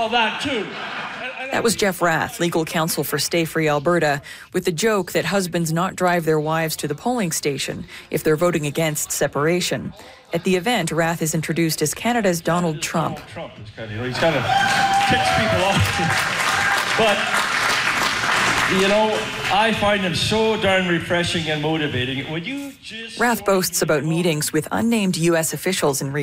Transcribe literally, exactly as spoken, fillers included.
all that, too. That was Jeff Rath, legal counsel for Stay Free Alberta, with the joke that husbands not drive their wives to the polling station if they're voting against separation. At the event, Rath is introduced as Canada's Donald Trump. Donald Trump is kind of, you know, he's kind of ticks people off. But, you know, I find him so darn refreshing and motivating. Would you just... Rath boasts about meetings with unnamed U S officials in